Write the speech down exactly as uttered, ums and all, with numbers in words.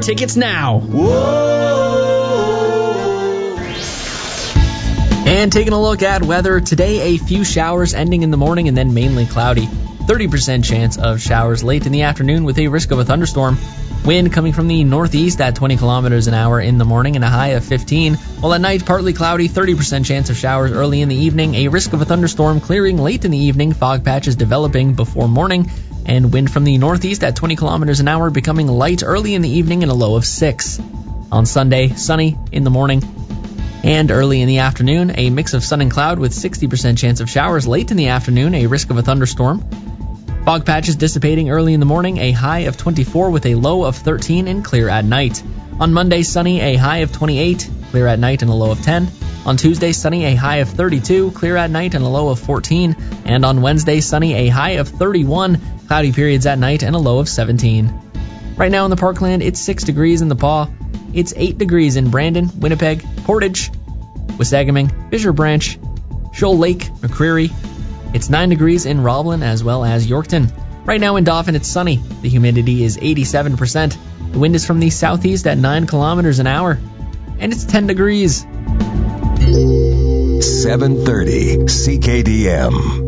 tickets now. Whoa! And taking a look at weather, today a few showers ending in the morning and then mainly cloudy. thirty percent chance of showers late in the afternoon with a risk of a thunderstorm. Wind coming from the northeast at twenty kilometers an hour in the morning and a high of fifteen. While at night, partly cloudy, thirty percent chance of showers early in the evening, a risk of a thunderstorm clearing late in the evening, fog patches developing before morning, and wind from the northeast at twenty kilometers an hour becoming light early in the evening and a low of six. On Sunday, sunny in the morning and early in the afternoon, a mix of sun and cloud with sixty percent chance of showers late in the afternoon, a risk of a thunderstorm. Fog patches dissipating early in the morning, a high of twenty-four with a low of thirteen and clear at night. On Monday, sunny, a high of twenty-eight, clear at night and a low of ten. On Tuesday, sunny, a high of thirty-two, clear at night and a low of fourteen. And on Wednesday, sunny, a high of thirty-one, cloudy periods at night and a low of seventeen. Right now in the Parkland, it's six degrees in the Paw. It's eight degrees in Brandon, Winnipeg, Portage, Wissahickon, Fisher Branch, Shoal Lake, McCreary. It's nine degrees in Roblin as well as Yorkton. Right now in Dauphin, it's sunny. The humidity is eighty-seven percent. The wind is from the southeast at nine kilometers an hour. And it's ten degrees. seven thirty C K D M.